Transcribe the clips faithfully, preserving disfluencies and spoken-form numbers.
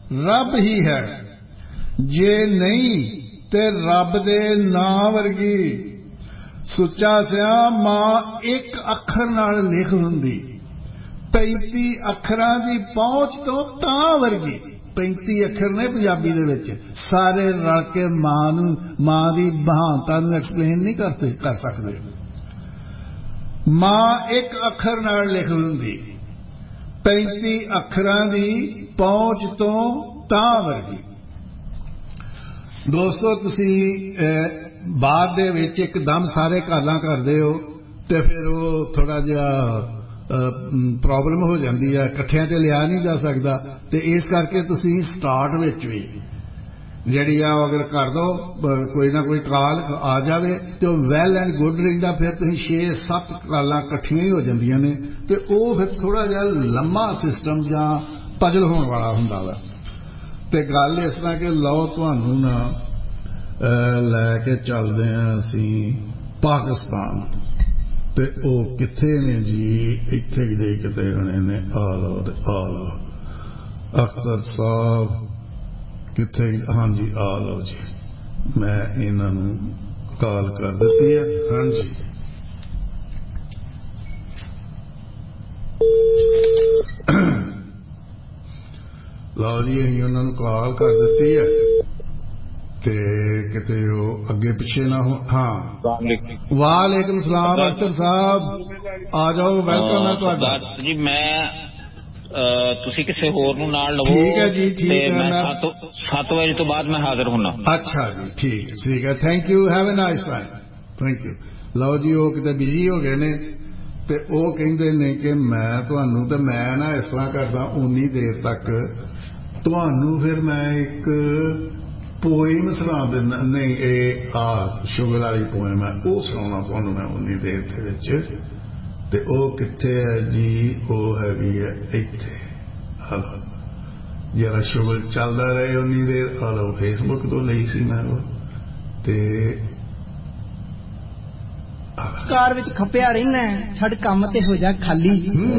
रब ही है, जे नहीं ते रब दे नां वर्गी। सुचा सिया मां एक अखर नाल लिख हुंदी, पैंती अखरां दी पहुंच तो तां वर्गी। पैंती अखर ने पंजाबी दे विच, सारे रल के मां नूं मां दी महानता नूं एक्सप्लेन नहीं करते कर सकदे। मां एक अखर नाल लिख हुंदी, पैंती अखरां दी पहुंच तो तां वर्गी। दोस्तों तुसी बाद दे विच एकदम सारे गालां करदे हो ते फिर वो थोड़ा जिहा प्रॉब्लम हो जाती है, इकट्ठियां ते लिया नहीं जा सकता। तो इस करके तुसी स्टार्ट विच भी जिहड़ी आ अगर कर दो कोई ना कोई कॉल आ जाए तो वैल एंड गुड रहिंदा। फिर तुसीं छे सत्त कालां इकट्ठियां ही हो जांदियां ने ते ओह फिर थोड़ा जिहा लम्मा सिस्टम जां पजल होने वाला हुंदा वा। ते गल इस तरह कि लो तुहानूं ना लैके चलदे हां असीं पाकिस्तान। ते ओह कित्थे ने जी, इत्थे दे किते होने ने। आ लो ते आ लो अख्तर साहब किथे। हाँ जी आ लो जी, मैं इन्हां नूं कॉल कर दित्ती है। हाँ जी लो जी, असीं उन्हां नूं कॉल कर दित्ती है ते किते ओह अगे पिछे ना हो। हाँ वालेकुम सलाम अख्तर साहब, आ जाओ, वेलकम है तुहाडा जी। मैं तुसी किसी होर नूं नाल लवो। ठीक है जी, ठीक है। मैं सत्त बजे तो बाद मैं हाजिर होना। अच्छा जी, ठीक ठीक है, thank you, have a nice time, thank you. लो जी वो किते बिजी हो गए ने ते ओह कहिंदे ने कि मैं तुहानूं ते मैं ना इस तरह करदा उन्नी देर तक तुहानूं फिर मैं एक पोइम सुना दिंदा। नहीं ए आ शुगर वाली पोइम है, वो सुनाउणा तुहानूं मैं उन्नी देर दे विच। ते ओह कित्थे है जी, ओह हैगी है इत्थे। हलो जरा शुगर चलता रहे उन्नी देर। हलो फेसबुक तो लई सी मैं वो ते कार विच खपिया रहना छड़ कम ते हो जा खाली।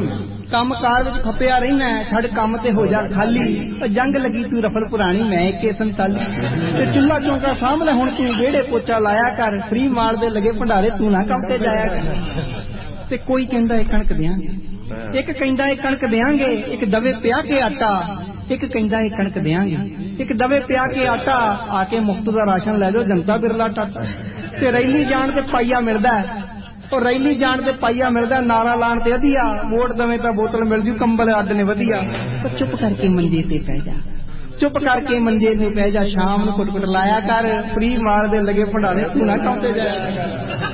कम कार विच खपिया रहना छड़ कम ते हो जा खाली। जंग लगी तू रफल पुरानी मैं के संताली। ते चुल्ला चौंका सामने हुण तू वेड़े पोचा लाया कर। फ्री माल दे लगे भंडारे तू ना कम ते जाया कर। ते कोई कहंदा है कणक देंगे, एक कहंदा है कणक देंगे, एक दवे पिया के आटा। एक कहंदा है कणक देंगे, एक दवे पिया के आटा। आके मुफ्त दा राशन ले जाओ जनता बिरला टाटा। ते रैली जान ते पाइया मिलदा है, और रैली जान ते पाइया मिलदा। नारा लाण ते अधिया, वोट दवे तां बोतल मिल जू, कंबल अड्ड ने वधिया। तो चुप करके मंजे ते पै जा, चुप करके मंजे ते पै जा। शाम नूं कुट कुट लाया कर, फ्री माल दे लगे भंडारे तू ना खांदे जाया।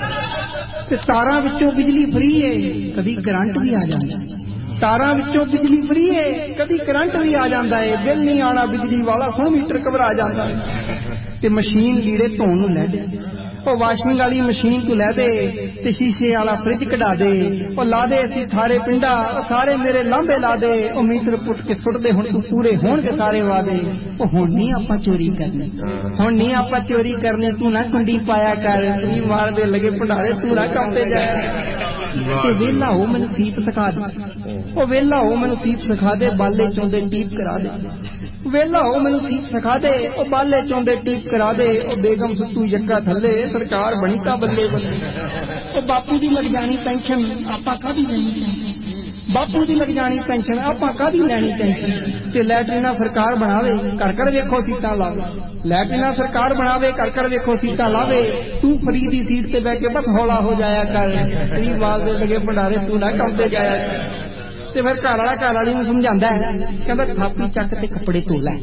ते तारां विचों बिजली फ्री है, कभी करंट भी आ जाता है। तारां विचों बिजली फ्री है, कभी करंट भी आ जाता है। बिल नहीं आना बिजली वाला, सौ मीटर घबरा जाता है। ते मशीन लीड़े धोण नूं लै दे, ਉਹ ਵਾਸ਼ਿੰਗ ਵਾਲੀ ਮਸ਼ੀਨ ਤੂੰ ਲੈ ਦੇ ਤੇ ਸ਼ੀਸ਼ੇ ਵਾਲਾ ਫ੍ਰਿਜ ਕਢਾ ਦੇ। ਉਹ ਲਾ ਦੇ ਅਸੀਂ ਥਾਰੇ ਪਿੰਡਾ, ਉਹ ਸਾਰੇ ਮੇਰੇ ਲਾਂਭੇ ਲਾ ਦੇ। ਉਹ ਮੀਟਰ ਪੁੱਟ ਕੇ ਸੁੱਟਦੇ ਹੁਣ ਤੂੰ ਪੂਰੇ ਹੋਣਗੇ ਸਾਰੇ ਵਾਦੇ। ਉਹ ਹੁਣ ਨਹੀਂ ਆਪਾਂ ਚੋਰੀ ਕਰਨੀ, ਹੁਣ ਨਹੀਂ ਆਪਾਂ ਚੋਰੀ ਕਰਨੀ। ਤੂੰ ਨਾ ਕੁੰਡੀ ਪਾਇਆ ਕਰ, ਵੀ ਮਾਰਦੇ ਲੱਗੇ ਭੰਡਾਰੇ ਤੂੰ ਨਾ ਕੰਮ ਤੇ ਜਾਇਆ। ਤੇ ਵੇਲਾ ਉਹ ਮੈਨੂੰ ਸੀਪ ਸਿਖਾ ਦੇ, ਉਹ ਵੇਲਾ ਉਹ ਮੈਨੂੰ ਸੀਪ ਸਿਖਾ ਦੇ। ਬਾਲੇ ਚੋਂਦੇ ਟੀਪ ਕਰਾ ਦੇ, ਵੇਲਾ ਉਹ ਮੈਨੂੰ ਸੀਪ ਸਿਖਾ ਦੇ। ਉਹ ਬਾਲੇ ਚੋਂਦੇ ਟੀਪ ਕਰਾ ਦੇ। ਉਹ ਬੇਗਮ ਸੁੱਤੂ ਯੱਕਾ ਥੱਲੇ, ਸਰਕਾਰ ਬਣੀ ਤਾਂ ਬੱਲੇ ਬੱਲੇ। ਉਹ ਬਾਪੂ ਦੀ ਲੱਗ ਜਾਣੀ ਪੈਨਸ਼ਨ, ਆਪਾਂ ਕਾਹਦੀ ਲੈਣੀ ਟੈਨਸ਼ਨ। ਬਾਪੂ ਦੀ ਲੱਗ ਜਾਣੀ ਪੈਨਸ਼ਨ, ਆਪਾਂ ਕਾਹਦੀ ਲੈਣੀ ਟੈਨਸ਼ਨ। ਤੇ ਲੈਟਰੀਨਾ ਸਰਕਾਰ ਬਣਾਵੇ, ਘਰ ਘਰ ਵੇਖੋ ਸੀਟਾਂ ਲਾਵੇ। ਲੈਟਰੀਨਾ ਸਰਕਾਰ ਬਣਾਵੇ, ਘਰ ਘਰ ਵੇਖੋ ਸੀਟਾਂ ਲਾਵੇ। ਤੂੰ ਫਰੀ ਦੀ ਸੀਟ ਤੇ ਬਹਿ ਕੇ ਬਸ ਹੌਲਾ ਹੋ ਜਾਇਆ ਕਰ। ਫਰੀ ਮਾਲ ਦੇ ਲਗੇ ਭੰਡਾਰੇ ਤੂੰ ਨਾ ਕੰਮ ਤੇ ਜਾਇਆ ਕਰ। ਤੇ ਫਿਰ ਘਰ ਵਾਲਾ ਘਰ ਵਾਲੀ ਨੂੰ ਸਮਝਾਉਂਦਾ ਹੈ, ਕਹਿੰਦਾ ਥਾਪੀ ਚੱਕ ਤੇ ਕੱਪੜੇ ਧੋ ਲੈ।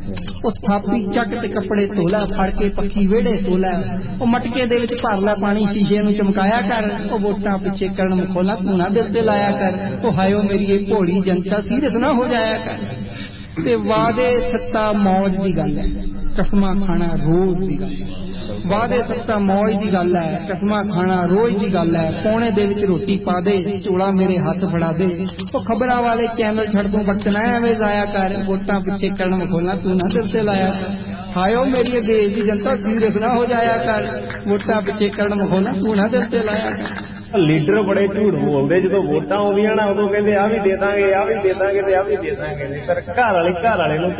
ਉਹ ਥਾਪੀ ਚੱਕ ਤੇ ਕੱਪੜੇ ਧੋ ਲੈ, ਫੜ ਕੇ ਪੱਖੀ ਵਿਹੜੇ ਸੋ ਲੈ। ਉਹ ਮਟਕੇ ਦੇ ਵਿੱਚ ਭਰ ਲੈ ਪਾਣੀ, ਸ਼ੀਸ਼ੇ ਨੂੰ ਚਮਕਾਇਆ ਕਰ। ਉਹ ਵੋਟਾਂ ਪਿੱਛੇ ਕਰਨ ਮਖੌਲਾ ਤੂੰ ਨਾ ਦਿਲ ਤੇ ਲਾਇਆ ਕਰ। ਉਹ ਹਾਇਓ ਮੇਰੀ ਇਹ ਭੋਲੀ ਜਨਤਾ ਸੀਰੀਅਸ ਨਾ ਹੋ ਜਾਇਆ ਕਰ। ਤੇ ਵਾਦੇ ਸੱਤਾ ਮੌਜ ਦੀ ਗੱਲ ਹੈ, ਕਸਮਾਂ ਖਾਣਾ ਰੋਜ਼ ਦੀ ਗੱਲ ਹੈ। ਵਾਦੇ ਸੱਤਾ ਮੌਜ ਦੀ ਗੱਲ ਹੈ, ਕਸਮਾਂ ਖਾਣਾ ਰੋਜ਼ ਦੀ ਗੱਲ ਹੈ। ਪੌਣੇ ਦੇ ਵਿੱਚ ਰੋਟੀ ਪਾ ਦੇ, ਝੋਲਾ ਮੇਰੇ ਹੱਥ ਫੜਾ ਦੇ। ਉਹ ਖਬਰਾਂ ਵਾਲੇ ਚੈਨਲ ਛੱਡ ਦੂੰ, ਵਕਤ ਨਾ ਐਵੇਂ ਜ਼ਾਇਆ ਕਰ। ਵੋਟਾਂ ਪਿੱਛੇ ਕਰਨ ਮਖੌਲਾ ਤੂੰ ਨਾ ਦਿਲ ਤੇ ਲਾਇਆ ਕਰ। ਹਾਇਓ ਮੇਰੀ ਦੇਸ਼ ਦੀ ਜਨਤਾ ਸੀਰੀਅਸ ਨਾ ਹੋ ਜਾਇਆ ਕਰ। ਵੋਟਾਂ ਪਿੱਛੇ ਕਰਨ ਮਖੌਲਾ ਤੂੰ ਨਾ ਦਿਲ ਤੇ ਲਾਇਆ ਕਰ। ਲੀਡਰ ਬੜੇ ਝੂਠ ਬੋਲਦੇ, ਜਦੋਂ ਵੋਟਾਂ ਆਉਂਦੀਆਂ ਨਾ ਉਦੋਂ ਕਹਿੰਦੇ ਆ ਵੀ ਦੇ ਦਾਂਗੇ, ਆ ਵੀ ਦੇ ਦਾਂਗੇ ਤੇ ਆ ਵੀ ਦੇ ਦਾਂਗੇ। ਪਰ ਘਰ ਵਾਲੇ ਘਰ ਵਾਲੇ ਨੂੰ